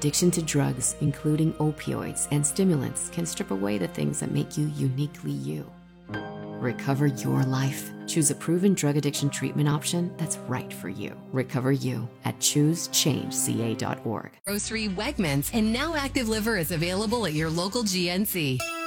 Addiction to drugs, including opioids and stimulants, can strip away the things that make you uniquely you. Recover your life. Choose a proven drug addiction treatment option that's right for you. Recover You at choosechangeca.org. Grocery Wegmans, and now Active Liver is available at your local GNC.